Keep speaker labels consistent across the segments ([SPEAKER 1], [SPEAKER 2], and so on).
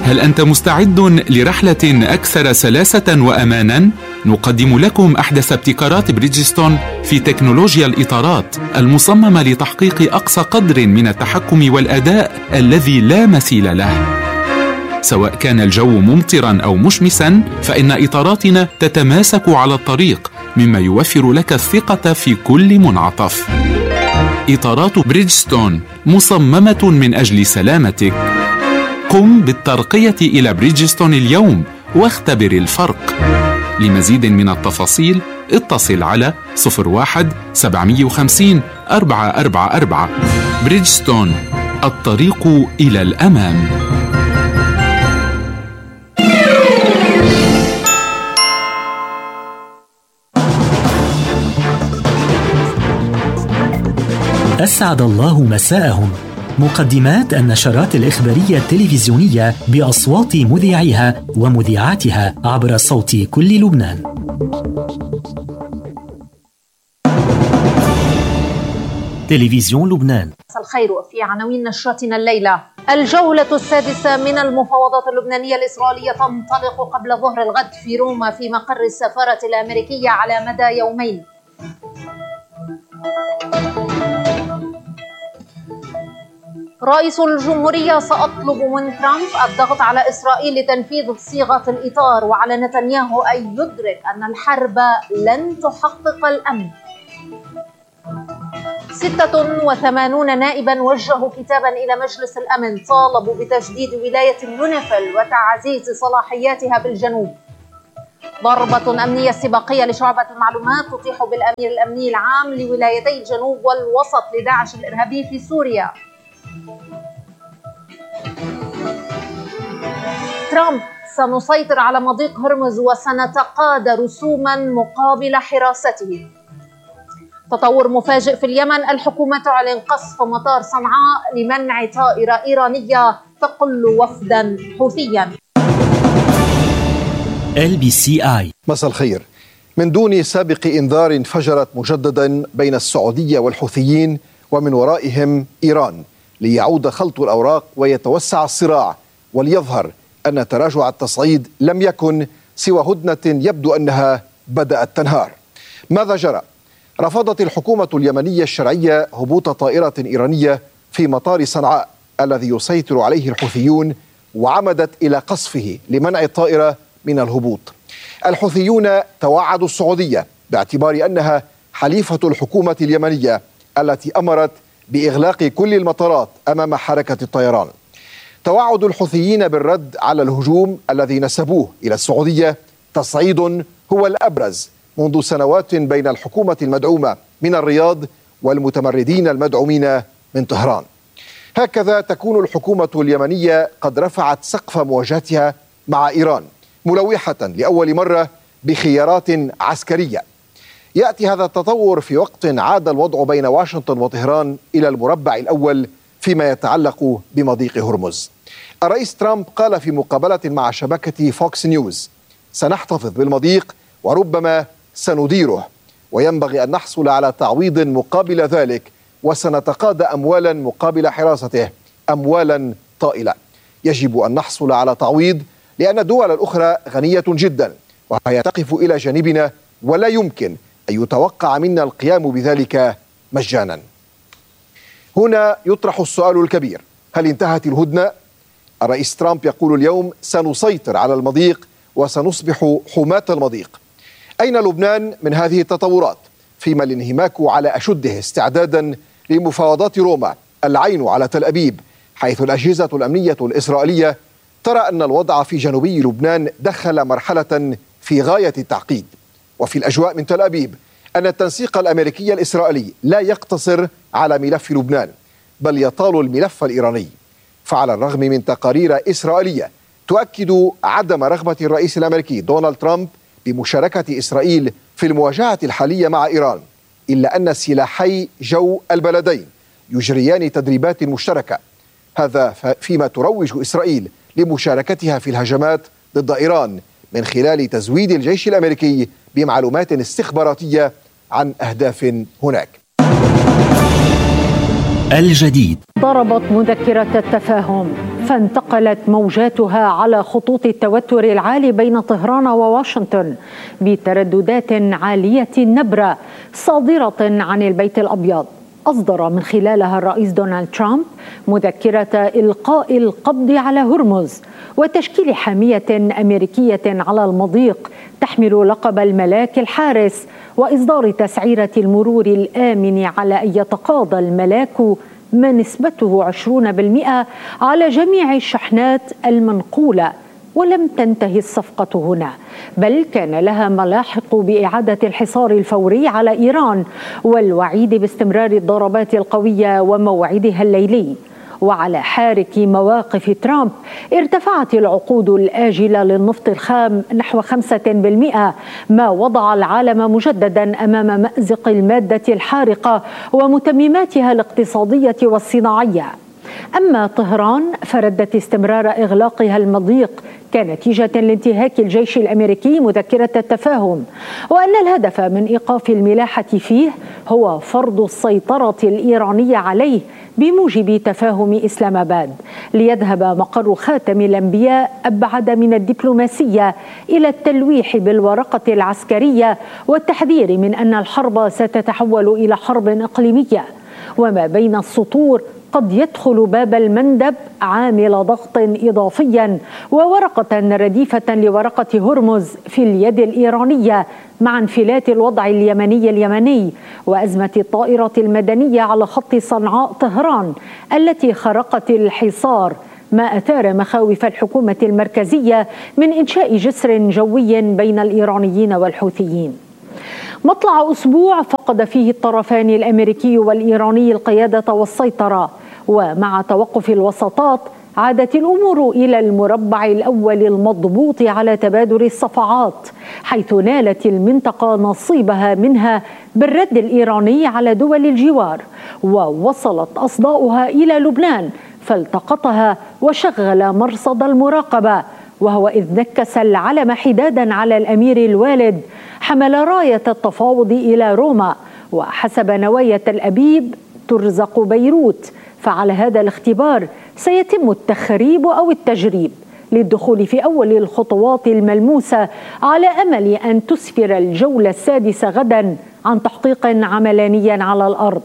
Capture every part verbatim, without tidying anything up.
[SPEAKER 1] هل أنت مستعد لرحلة أكثر سلاسة وأمانا؟ نقدم لكم أحدث ابتكارات بريدجستون في تكنولوجيا الإطارات المصممة لتحقيق أقصى قدر من التحكم والأداء الذي لا مثيل له. سواء كان الجو ممطرا أو مشمسا، فإن إطاراتنا تتماسك على الطريق، مما يوفر لك الثقة في كل منعطف. إطارات بريدجستون مصممة من أجل سلامتك. قم بالترقية إلى بريدجستون اليوم واختبر الفرق. لمزيد من التفاصيل اتصل على صفر واحد سبعمية وخمسين أربعة أربعة أربعة. بريدجستون، الطريق إلى الأمام.
[SPEAKER 2] أسعد الله مساءهم. مقدمات النشرات الإخبارية التلفزيونية بأصوات مذيعيها ومذيعاتها عبر صوت كل لبنان. تلفزيون لبنان.
[SPEAKER 3] مساء الخير. في عناوين نشرتنا الليلة: الجولة السادسة من المفاوضات اللبنانية الإسرائيلية تنطلق قبل ظهر الغد في روما في مقر السفارة الأمريكية على مدى يومين. رئيس الجمهورية: سأطلب من ترامب الضغط على إسرائيل لتنفيذ صيغة الإطار، وعلى نتنياهو أن يدرك أن الحرب لن تحقق الأمن. ستة وثمانين نائبا وجهوا كتابا إلى مجلس الأمن طالبوا بتجديد ولاية يونيفيل وتعزيز صلاحياتها بالجنوب. ضربة أمنية استباقية لشعبة المعلومات تطيح بالأمير الأمني العام لولايتي الجنوب والوسط لداعش الإرهابي في سوريا. ترامب: سنسيطر على مضيق هرمز وسنتقاضى رسوما مقابل حراسته. تطور مفاجئ في اليمن: الحكومة تعلن قصف مطار صنعاء لمنع طائرة إيرانية تقل وفدا حوثيا.
[SPEAKER 2] إل بي سي آي.
[SPEAKER 4] مساء الخير. من دون سابق إنذار انفجرت مجددا بين السعودية والحوثيين ومن ورائهم إيران، ليعود خلط الأوراق ويتوسع الصراع، وليظهر أن تراجع التصعيد لم يكن سوى هدنة يبدو أنها بدأت تنهار. ماذا جرى؟ رفضت الحكومة اليمنية الشرعية هبوط طائرة إيرانية في مطار صنعاء الذي يسيطر عليه الحوثيون، وعمدت إلى قصفه لمنع الطائرة من الهبوط. الحوثيون توعدوا السعودية باعتبار أنها حليفة الحكومة اليمنية التي أمرت بإغلاق كل المطارات أمام حركة الطيران. توعد الحوثيين بالرد على الهجوم الذي نسبوه إلى السعودية تصعيد هو الأبرز منذ سنوات بين الحكومة المدعومة من الرياض والمتمردين المدعومين من طهران. هكذا تكون الحكومة اليمنية قد رفعت سقف مواجهتها مع إيران، ملوحة لأول مرة بخيارات عسكرية. يأتي هذا التطور في وقت عاد الوضع بين واشنطن وطهران إلى المربع الأول فيما يتعلق بمضيق هرمز. الرئيس ترامب قال في مقابلة مع شبكة فوكس نيوز: سنحتفظ بالمضيق وربما سنديره، وينبغي أن نحصل على تعويض مقابل ذلك، وسنتقاضى أموالا مقابل حراسته، أموالا طائلة. يجب أن نحصل على تعويض لأن الدول الأخرى غنية جدا وهي تقف إلى جانبنا، ولا يمكن أن يتوقع منا القيام بذلك مجانا. هنا يطرح السؤال الكبير: هل انتهت الهدنة؟ الرئيس ترامب يقول اليوم: سنسيطر على المضيق وسنصبح حماة المضيق. أين لبنان من هذه التطورات؟ فيما الانهماك على أشده استعدادا لمفاوضات روما، العين على تل أبيب، حيث الأجهزة الأمنية الإسرائيلية ترى أن الوضع في جنوبي لبنان دخل مرحلة في غاية التعقيد. وفي الأجواء من تل أبيب أن التنسيق الأمريكي الإسرائيلي لا يقتصر على ملف لبنان، بل يطال الملف الإيراني. فعلى الرغم من تقارير إسرائيلية تؤكد عدم رغبة الرئيس الأمريكي دونالد ترامب بمشاركة إسرائيل في المواجهة الحالية مع إيران، إلا أن سلاحي جو البلدين يجريان تدريبات مشتركة. هذا فيما تروج إسرائيل لمشاركتها في الهجمات ضد إيران من خلال تزويد الجيش الأمريكي بمعلومات استخباراتية عن أهداف هناك.
[SPEAKER 2] الجديد.
[SPEAKER 3] ضربت مذكرة التفاهم فانتقلت موجاتها على خطوط التوتر العالي بين طهران وواشنطن بترددات عالية النبرة صادرة عن البيت الأبيض. أصدر من خلالها الرئيس دونالد ترامب مذكرة إلقاء القبض على هرمز وتشكيل حامية أمريكية على المضيق تحمل لقب الملاك الحارس، وإصدار تسعيرة المرور الآمن على أن يتقاضى الملاك ما نسبته عشرين بالمئة على جميع الشحنات المنقولة. ولم تنتهي الصفقة هنا، بل كان لها ملاحق بإعادة الحصار الفوري على إيران والوعيد باستمرار الضربات القوية وموعدها الليلي. وعلى حارك مواقف ترامب ارتفعت العقود الآجلة للنفط الخام نحو خمسة بالمئة، ما وضع العالم مجددا أمام مأزق المادة الحارقة ومتمماتها الاقتصادية والصناعية. أما طهران فردت استمرار إغلاقها المضيق كنتيجة لانتهاك الجيش الأمريكي مذكرة التفاهم، وأن الهدف من إيقاف الملاحة فيه هو فرض السيطرة الإيرانية عليه بموجب تفاهم إسلام آباد، ليذهب مقر خاتم الأنبياء أبعد من الدبلوماسية إلى التلويح بالورقة العسكرية والتحذير من أن الحرب ستتحول إلى حرب إقليمية. وما بين السطور قد يدخل باب المندب عامل ضغط إضافيا وورقة رديفة لورقة هرمز في اليد الإيرانية، مع انفلات الوضع اليمني اليمني وأزمة الطائرة المدنية على خط صنعاء طهران التي خرقت الحصار، ما أثار مخاوف الحكومة المركزية من إنشاء جسر جوي بين الإيرانيين والحوثيين. مطلع أسبوع فقد فيه الطرفان الأمريكي والإيراني القيادة والسيطرة، ومع توقف الوساطات عادت الأمور إلى المربع الأول المضبوط على تبادل الصفعات، حيث نالت المنطقة نصيبها منها بالرد الإيراني على دول الجوار، ووصلت أصداؤها إلى لبنان فالتقطها وشغل مرصد المراقبة، وهو إذ نكس العلم حدادا على الأمير الوالد حمل راية التفاوض إلى روما، وحسب نوايا تل أبيب ترزق بيروت. فعلى هذا الاختبار سيتم التخريب أو التجريب للدخول في أول الخطوات الملموسة، على أمل أن تسفر الجولة السادسة غدا عن تحقيق عملاني على الأرض.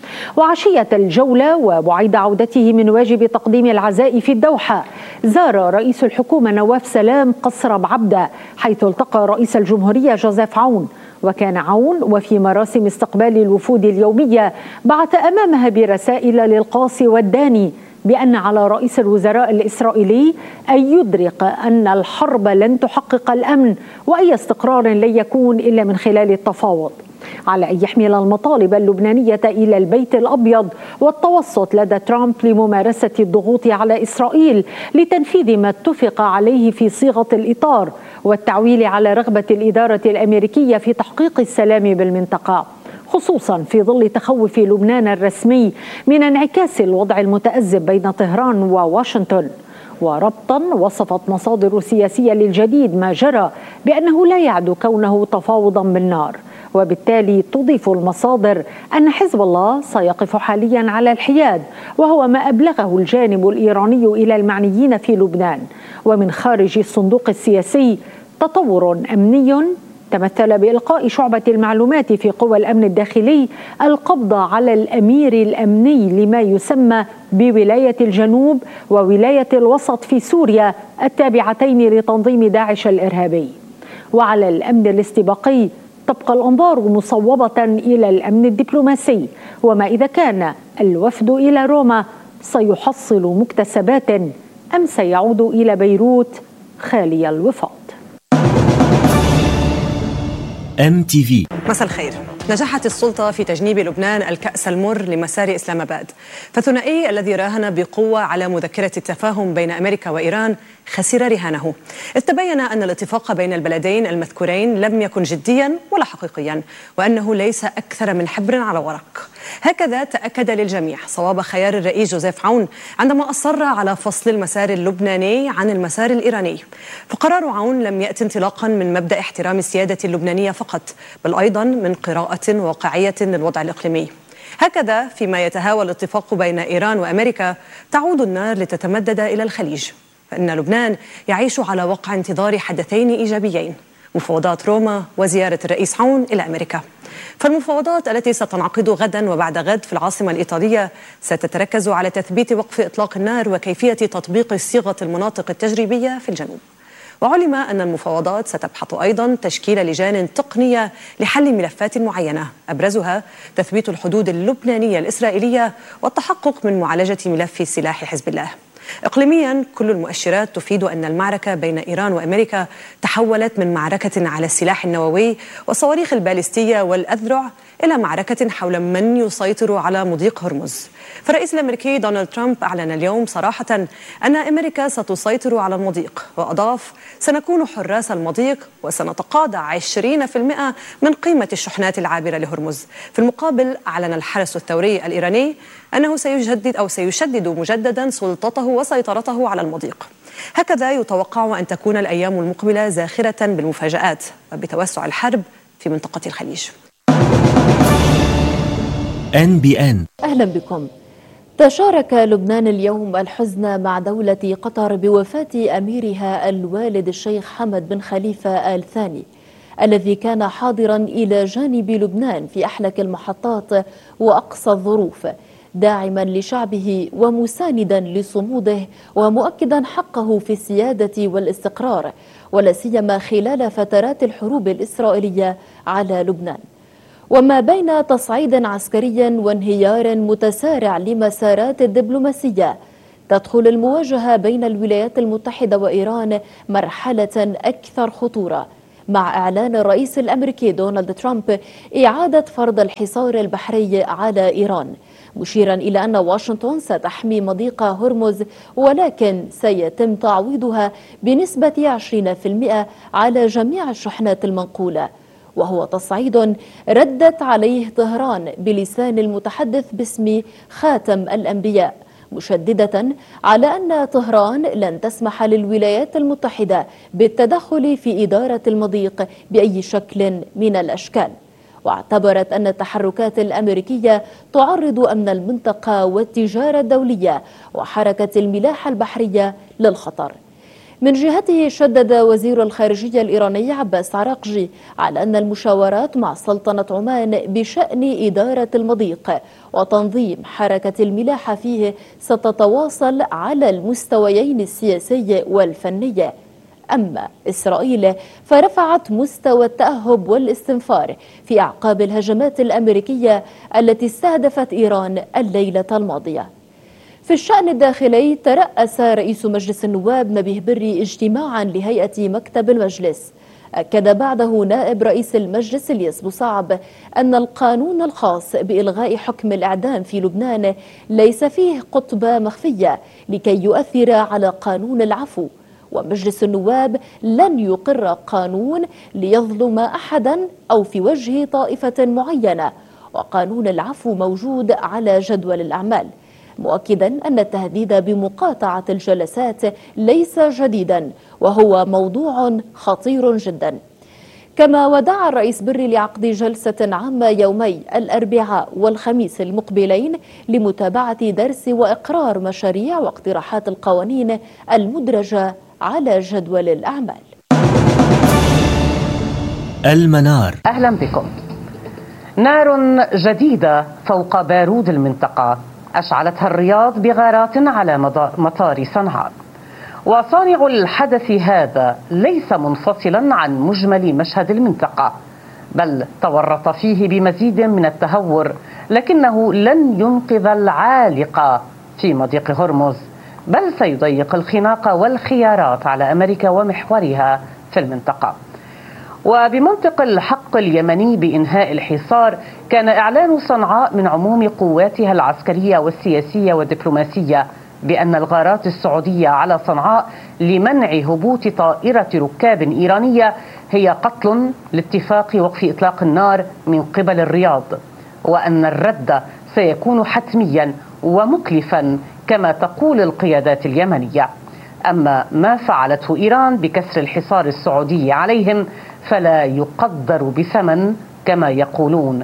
[SPEAKER 3] وعشية الجولة وبعيد عودته من واجب تقديم العزاء في الدوحة، زار رئيس الحكومة نواف سلام قصر بعبدة، حيث التقى رئيس الجمهورية جوزيف عون. وكان عون وفي مراسم استقبال الوفود اليومية بعث أمامها برسائل للقاصي والداني بأن على رئيس الوزراء الإسرائيلي أن يدرك أن الحرب لن تحقق الأمن، وأي استقرار لن يكون إلا من خلال التفاوض. على أن يحمل المطالب اللبنانية إلى البيت الأبيض والتوسط لدى ترامب لممارسة الضغوط على إسرائيل لتنفيذ ما اتفق عليه في صيغة الإطار، والتعويل على رغبة الإدارة الأمريكية في تحقيق السلام بالمنطقة، خصوصا في ظل تخوف لبنان الرسمي من انعكاس الوضع المتأزم بين طهران وواشنطن. وربطا وصفت مصادر سياسية للجديد ما جرى بأنه لا يعد كونه تفاوضا بالنار، وبالتالي تضيف المصادر أن حزب الله سيقف حاليا على الحياد، وهو ما أبلغه الجانب الإيراني إلى المعنيين في لبنان. ومن خارج الصندوق السياسي تطور أمني تمثل بإلقاء شعبة المعلومات في قوى الأمن الداخلي القبض على الأمير الأمني لما يسمى بولاية الجنوب وولاية الوسط في سوريا التابعتين لتنظيم داعش الإرهابي. وعلى الأمن الاستباقي تبقى الأنظار مصوبة إلى الأمن الدبلوماسي، وما إذا كان الوفد إلى روما سيحصل مكتسبات أم سيعود إلى بيروت خالي الوفاض.
[SPEAKER 2] إم تي في.
[SPEAKER 5] مساء الخير. نجحت السلطة في تجنيب لبنان الكأس المر لمسار إسلام آباد، فالثنائي الذي راهن بقوة على مذكرة التفاهم بين أمريكا وإيران خسر رهانه، إذ تبين أن الاتفاق بين البلدين المذكورين لم يكن جديا ولا حقيقيا، وأنه ليس أكثر من حبر على ورق. هكذا تأكد للجميع صواب خيار الرئيس جوزيف عون عندما أصر على فصل المسار اللبناني عن المسار الإيراني. فقرار عون لم يأتي انطلاقا من مبدأ احترام السيادة اللبنانية فقط، بل أيضا من قراءة واقعية للوضع الإقليمي. هكذا فيما يتهاوى الاتفاق بين إيران وأمريكا تعود النار لتتمدد إلى الخليج، فإن لبنان يعيش على وقع انتظار حدثين إيجابيين: مفاوضات روما وزيارة الرئيس عون إلى أمريكا. فالمفاوضات التي ستنعقد غدا وبعد غد في العاصمة الإيطالية ستتركز على تثبيت وقف إطلاق النار وكيفية تطبيق صيغة المناطق التجريبية في الجنوب. وعلم أن المفاوضات ستبحث أيضا تشكيل لجان تقنية لحل ملفات معينة، أبرزها تثبيت الحدود اللبنانية الإسرائيلية والتحقق من معالجة ملف سلاح حزب الله. إقليميا كل المؤشرات تفيد أن المعركة بين إيران وأمريكا تحولت من معركة على السلاح النووي والصواريخ البالستية والأذرع إلى معركة حول من يسيطر على مضيق هرمز. فالرئيس الأمريكي دونالد ترامب أعلن اليوم صراحة أن أمريكا ستسيطر على المضيق، وأضاف: سنكون حراس المضيق وسنتقاضى عشرين بالمئة من قيمة الشحنات العابرة لهرمز. في المقابل أعلن الحرس الثوري الإيراني أنه سيجدد أو سيشدد مجددا سلطته وسيطرته على المضيق. هكذا يتوقع أن تكون الأيام المقبلة زاخرة بالمفاجآت وبتوسع الحرب في منطقة الخليج.
[SPEAKER 2] إن بي إن
[SPEAKER 6] أهلا بكم. تشارك لبنان اليوم الحزن مع دولة قطر بوفاة أميرها الوالد الشيخ حمد بن خليفة آل ثاني، الذي كان حاضرا إلى جانب لبنان في أحلك المحطات وأقصى الظروف، داعما لشعبه ومساندا لصموده ومؤكدا حقه في السيادة والاستقرار، ولا سيما خلال فترات الحروب الإسرائيلية على لبنان. وما بين تصعيد عسكري وانهيار متسارع لمسارات الدبلوماسية، تدخل المواجهة بين الولايات المتحدة وإيران مرحلة أكثر خطورة، مع إعلان الرئيس الأمريكي دونالد ترامب إعادة فرض الحصار البحري على إيران، مشيرا إلى أن واشنطن ستحمي مضيق هرمز، ولكن سيتم تعويضها بنسبة عشرين بالمئة على جميع الشحنات المنقولة، وهو تصعيد ردت عليه طهران بلسان المتحدث باسم خاتم الأنبياء، مشددة على أن طهران لن تسمح للولايات المتحدة بالتدخل في إدارة المضيق بأي شكل من الأشكال. واعتبرت أن التحركات الأمريكية تعرض أمن المنطقة والتجارة الدولية وحركة الملاحة البحرية للخطر. من جهته شدد وزير الخارجية الإيراني عباس عراقجي على أن المشاورات مع سلطنة عمان بشأن إدارة المضيق وتنظيم حركة الملاحة فيه ستتواصل على المستويين السياسي والفني. أما إسرائيل فرفعت مستوى التأهب والاستنفار في أعقاب الهجمات الأمريكية التي استهدفت إيران الليلة الماضية. في الشأن الداخلي ترأس رئيس مجلس النواب نبيه بري اجتماعا لهيئة مكتب المجلس. أكد بعده نائب رئيس المجلس الياس بوصعب أن القانون الخاص بإلغاء حكم الإعدام في لبنان ليس فيه قطبة مخفية لكي يؤثر على قانون العفو، ومجلس النواب لن يقر قانون ليظلم أحدا أو في وجه طائفة معينة، وقانون العفو موجود على جدول الأعمال، مؤكدا أن التهديد بمقاطعة الجلسات ليس جديدا وهو موضوع خطير جدا. كما ودع الرئيس بري لعقد جلسة عامة يومي الأربعاء والخميس المقبلين لمتابعة درس وإقرار مشاريع واقتراحات القوانين المدرجة على جدول الأعمال.
[SPEAKER 2] المنار.
[SPEAKER 7] أهلا بكم. نار جديدة فوق بارود المنطقة أشعلتها الرياض بغارات على مطار صنعاء. وصانع الحدث هذا ليس منفصلا عن مجمل مشهد المنطقة، بل تورط فيه بمزيد من التهور، لكنه لن ينقذ العالقة في مضيق هرمز، بل سيضيق الخناق والخيارات على أمريكا ومحورها في المنطقة. وبمنطق الحق اليمني بإنهاء الحصار، كان إعلان صنعاء من عموم قواتها العسكرية والسياسية والدبلوماسية بأن الغارات السعودية على صنعاء لمنع هبوط طائرة ركاب إيرانية هي قتل لاتفاق وقف إطلاق النار من قبل الرياض، وأن الرد سيكون حتميا ومكلفا كما تقول القيادات اليمنية. أما ما فعلته إيران بكسر الحصار السعودي عليهم فلا يقدر بثمن كما يقولون،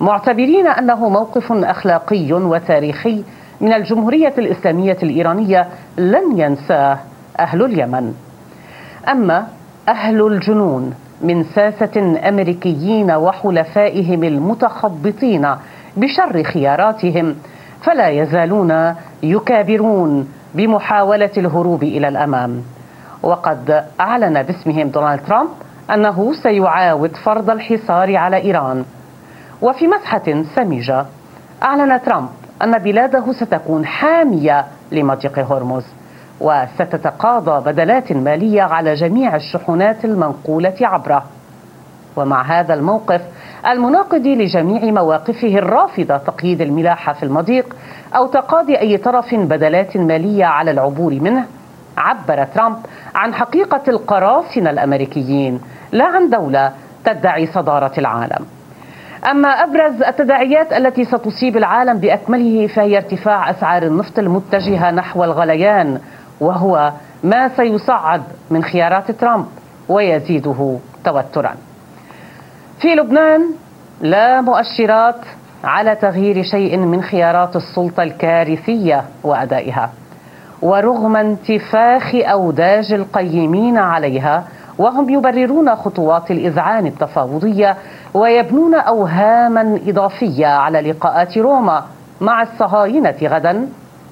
[SPEAKER 7] معتبرين أنه موقف أخلاقي وتاريخي من الجمهورية الإسلامية الإيرانية لن ينساه أهل اليمن. أما أهل الجنون من ساسة أمريكيين وحلفائهم المتخبطين بشر خياراتهم فلا يزالون يكابرون بمحاولة الهروب إلى الأمام. وقد أعلن باسمهم دونالد ترامب أنه سيعاود فرض الحصار على إيران. وفي مسحة سمجة أعلن ترامب أن بلاده ستكون حامية لمضيق هرمز وستتقاضى بدلات مالية على جميع الشحنات المنقولة عبره. ومع هذا الموقف المناقض لجميع مواقفه الرافضة تقييد الملاحة في المضيق أو تقاضي أي طرف بدلات مالية على العبور منه، عبر ترامب عن حقيقة القراصنة الأمريكيين لا عن دولة تدعي صدارة العالم. أما أبرز التداعيات التي ستصيب العالم بأكمله فهي ارتفاع أسعار النفط المتجهة نحو الغليان، وهو ما سيصعد من خيارات ترامب ويزيده توترا. في لبنان لا مؤشرات على تغيير شيء من خيارات السلطة الكارثية وأدائها، ورغم انتفاخ أوداج القيمين عليها وهم يبررون خطوات الإذعان التفاوضية ويبنون أوهاما إضافية على لقاءات روما مع الصهاينة غدا،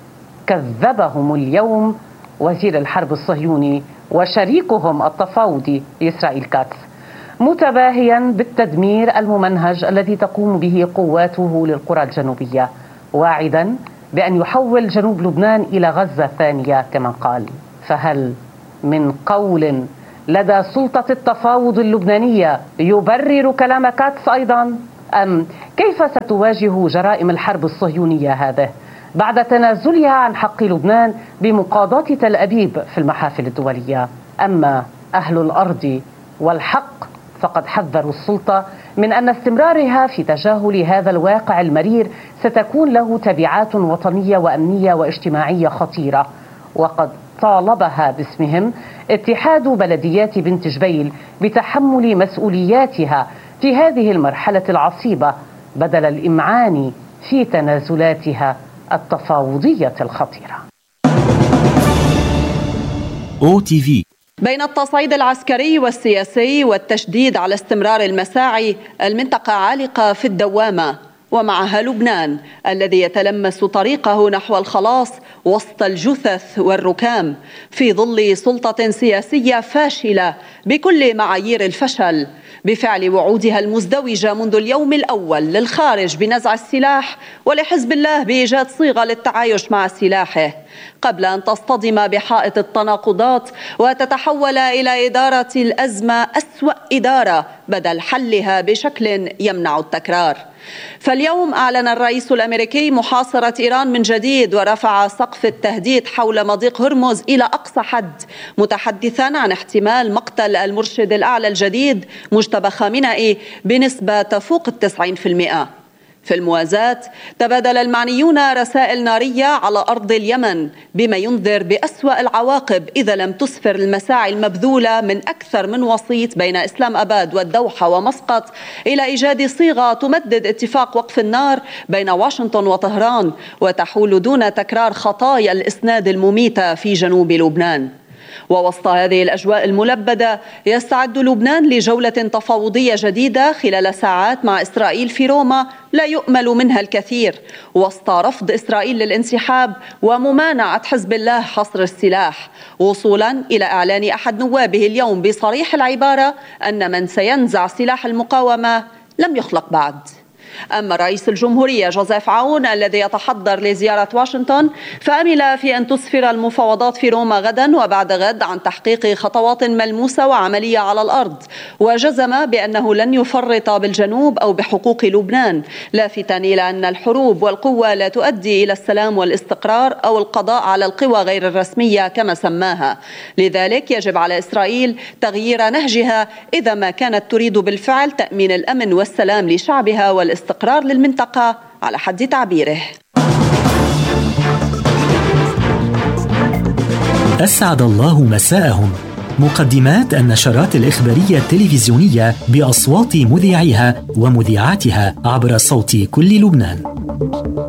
[SPEAKER 7] كذبهم اليوم وزير الحرب الصهيوني وشريكهم التفاوضي إسرائيل كاتس، متباهيا بالتدمير الممنهج الذي تقوم به قواته للقرى الجنوبية، واعدا بأن يحول جنوب لبنان إلى غزة ثانية كما قال. فهل من قول لدى سلطة التفاوض اللبنانية يبرر كلام كاتس أيضا؟ أم كيف ستواجه جرائم الحرب الصهيونية هذه بعد تنازلها عن حق لبنان بمقاضاة تل أبيب في المحافل الدولية؟ أما أهل الأرض والحق فقد حذروا السلطة من أن استمرارها في تجاهل هذا الواقع المرير ستكون له تبعات وطنية وأمنية واجتماعية خطيرة. وقد طالبها باسمهم اتحاد بلديات بنت جبيل بتحمل مسؤولياتها في هذه المرحلة العصيبة بدل الإمعان في تنازلاتها التفاوضية الخطيرة.
[SPEAKER 2] أو تي في.
[SPEAKER 8] بين التصعيد العسكري والسياسي والتشديد على استمرار المساعي، المنطقة عالقة في الدوامة، ومعها لبنان الذي يتلمس طريقه نحو الخلاص وسط الجثث والركام في ظل سلطة سياسية فاشلة بكل معايير الفشل، بفعل وعودها المزدوجة منذ اليوم الأول للخارج بنزع السلاح ولحزب الله بإيجاد صيغة للتعايش مع سلاحه، قبل أن تصطدم بحائط التناقضات وتتحول إلى إدارة الأزمة أسوأ إدارة بدل حلها بشكل يمنع التكرار. فاليوم أعلن الرئيس الأمريكي محاصرة إيران من جديد ورفع سقف التهديد حول مضيق هرمز إلى أقصى حد، متحدثا عن احتمال مقتل المرشد الأعلى الجديد مجتبى خامنئي بنسبة تفوق التسعين في المئة. في الموازاة تبادل المعنيون رسائل نارية على أرض اليمن بما ينذر بأسوأ العواقب إذا لم تسفر المساعي المبذولة من أكثر من وسيط بين إسلام أباد والدوحة ومسقط إلى إيجاد صيغة تمدد اتفاق وقف النار بين واشنطن وطهران وتحول دون تكرار خطايا الإسناد المميتة في جنوب لبنان. ووسط هذه الأجواء الملبدة يستعد لبنان لجولة تفاوضية جديدة خلال ساعات مع إسرائيل في روما لا يؤمل منها الكثير، وسط رفض إسرائيل للانسحاب وممانعة حزب الله حصر السلاح، وصولا إلى إعلان أحد نوابه اليوم بصريح العبارة أن من سينزع سلاح المقاومة لم يخلق بعد. أما رئيس الجمهورية جوزيف عون الذي يتحضر لزيارة واشنطن فأمل في أن تسفر المفاوضات في روما غدا وبعد غد عن تحقيق خطوات ملموسة وعملية على الأرض، وجزم بأنه لن يفرط بالجنوب أو بحقوق لبنان، لافتا إلى أن الحروب والقوة لا تؤدي إلى السلام والاستقرار أو القضاء على القوى غير الرسمية كما سماها. لذلك يجب على إسرائيل تغيير نهجها إذا ما كانت تريد بالفعل تأمين الأمن والسلام لشعبها والاستقرار استقرار للمنطقة على حد تعبيره.
[SPEAKER 2] أسعد الله مساءهم.
[SPEAKER 9] مقدمات النشرات الإخبارية التلفزيونية بأصوات مذيعيها ومذيعاتها عبر صوت كل لبنان.